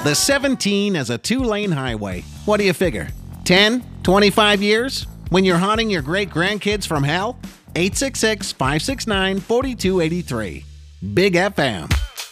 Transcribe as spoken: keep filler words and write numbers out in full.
The seventeen is a two-lane highway. What do you figure? ten, twenty-five years? When you're haunting your great-grandkids from hell? eight six six, five six nine, four two eight three. Big F M.